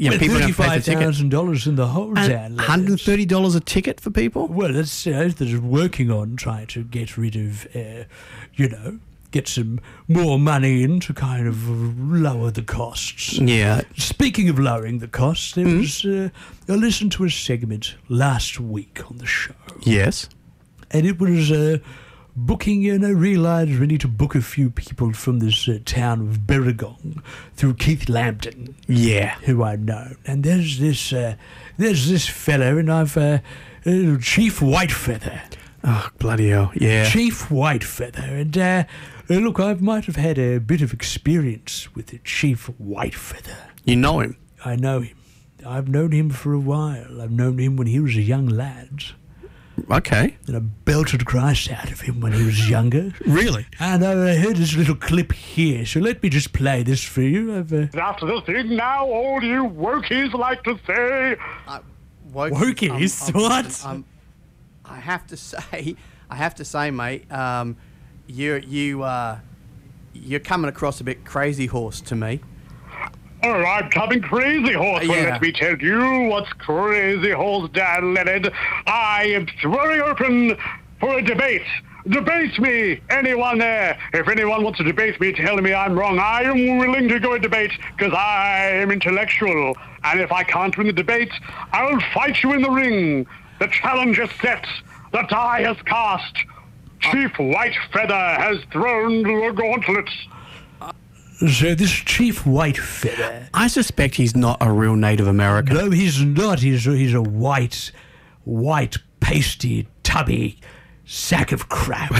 people don't pay for tickets. $35,000 in the hole down. $130 a ticket for people? Well, that's they're working on trying to get rid of, get some more money in to kind of lower the costs. Yeah. Speaking of lowering the costs, there was, I listened to a segment last week on the show. Yes. And it was booking, realised we need to book a few people from this town of Berrigong through Keith Lambton. Yeah. Who I know. And there's this fella, and I've, Chief Whitefeather. Oh, bloody hell, yeah. Chief Whitefeather. And, look, I might have had a bit of experience with the Chief Whitefeather. You know him? I know him. I've known him for a while. I've known him when he was a young lad. Okay. And I belted Christ out of him when he was younger. Really? And I heard this little clip here, so let me just play this for you. After the thing now, all you wokies like to say... Wokies? What? I have to say, mate, you're coming across a bit crazy horse to me. Oh, I'm coming crazy horse. Well, Yeah. let me tell you what's crazy horse, Dan Leonard. I am throwing open for a debate. Debate me, anyone there. If anyone wants to debate me, tell me I'm wrong. I am willing to go and debate because I am intellectual. And if I can't win the debate, I'll fight you in the ring. The challenge is set. The die is cast. Chief Whitefeather has thrown the gauntlet. So this Chief Whitefeather... I suspect he's not a real Native American. No, he's not. He's a white, pasty, tubby sack of crap.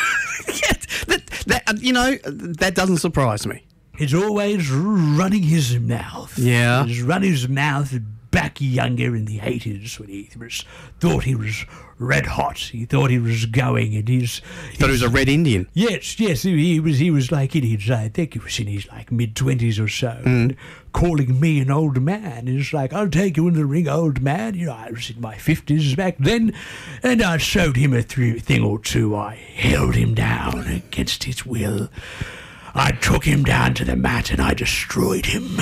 That doesn't surprise me. He's always running his mouth. Yeah. He's run his mouth back younger in the 80s when he thought he was red hot. He thought he was going, and Thought he was a Red Indian. Yes, he was like in his, I think he was in his like mid-20s or so, and calling me an old man. He's like, I'll take you in the ring, old man. I was in my 50s back then, and I showed him a thing or two. I held him down against his will. I took him down to the mat and I destroyed him.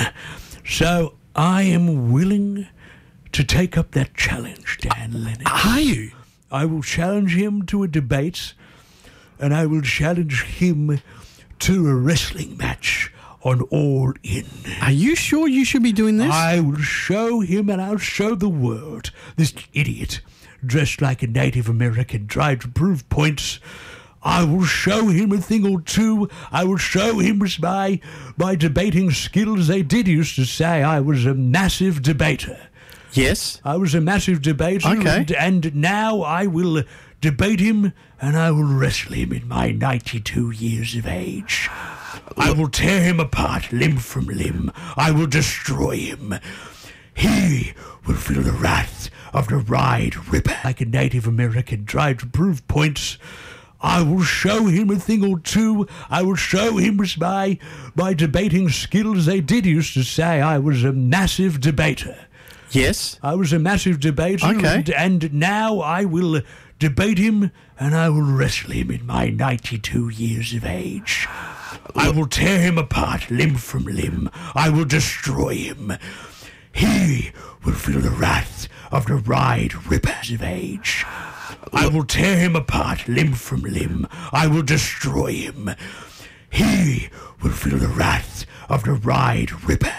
So I am willing to take up that challenge, Dan Leonard. Are you? I will challenge him to a debate, and I will challenge him to a wrestling match on All In. Are you sure you should be doing this? I will show him, and I'll show the world, this idiot dressed like a Native American trying to prove points. I will show him a thing or two. I will show him my debating skills. They did used to say I was a massive debater. Yes. I was a massive debater, Okay. and now I will debate him, and I will wrestle him in my 92 years of age. I will tear him apart, limb from limb. I will destroy him. He will feel the wrath of the Ride Ripper. Like a Native American trying to prove points, I will show him a thing or two. I will show him my debating skills. They did used to say I was a massive debater. Yes. I was a massive debater, Okay. and now I will debate him, and I will wrestle him in my 92 years of age. I will tear him apart, limb from limb. I will destroy him. He will feel the wrath of the Ride Ripper of age. I will tear him apart, limb from limb. I will destroy him. He will feel the wrath of the Ride Ripper.